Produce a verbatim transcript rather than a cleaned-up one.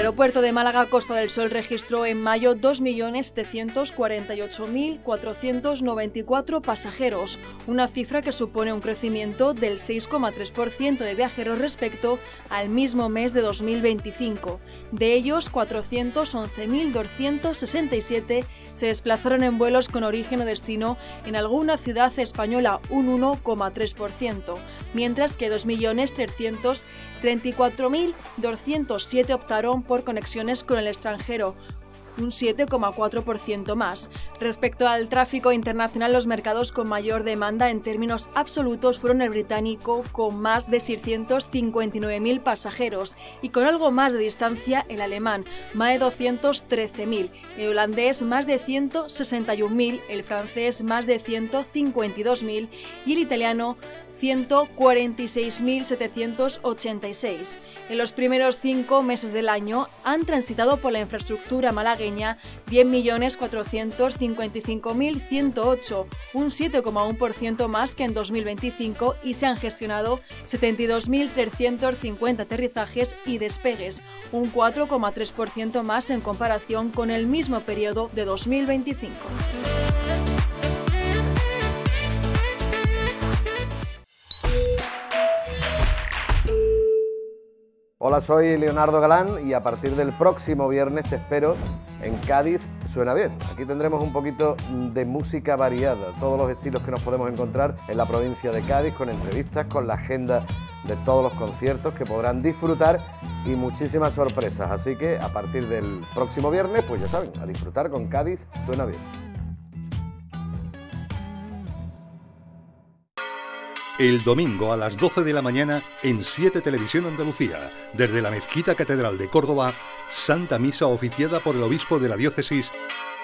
aeropuerto de Málaga Costa del Sol registró en mayo dos millones setecientos cuarenta y ocho mil cuatrocientos noventa y cuatro pasajeros, una cifra que supone un crecimiento del seis coma tres por ciento de viajeros respecto al mismo mes de dos mil veinticinco. De ellos, cuatrocientos once mil doscientos sesenta y siete se desplazaron en vuelos con origen o destino en alguna ciudad española, un uno coma tres por ciento, mientras que dos millones trescientos treinta y cuatro mil doscientos siete optaron por conexiones con el extranjero, un siete coma cuatro por ciento más. Respecto al tráfico internacional, los mercados con mayor demanda en términos absolutos fueron el británico, con más de seiscientos cincuenta y nueve mil pasajeros, y con algo más de distancia el alemán, más de doscientos trece mil, el holandés más de ciento sesenta y un mil, el francés más de ciento cincuenta y dos mil y el italiano ciento cuarenta y seis mil setecientos ochenta y seis. En los primeros cinco meses del año han transitado por la infraestructura malagueña diez millones cuatrocientos cincuenta y cinco mil ciento ocho, un siete coma uno por ciento más que en dos mil veinticinco, y se han gestionado setenta y dos mil trescientos cincuenta aterrizajes y despegues, un cuatro coma tres por ciento más en comparación con el mismo periodo de dos mil veinticinco. Hola, soy Leonardo Galán y a partir del próximo viernes te espero en Cádiz Suena Bien. Aquí tendremos un poquito de música variada, todos los estilos que nos podemos encontrar en la provincia de Cádiz, con entrevistas, con la agenda de todos los conciertos que podrán disfrutar y muchísimas sorpresas. Así que a partir del próximo viernes, pues ya saben, a disfrutar con Cádiz Suena Bien. El domingo a las doce de la mañana en siete Televisión Andalucía, desde la Mezquita Catedral de Córdoba, Santa Misa oficiada por el obispo de la diócesis,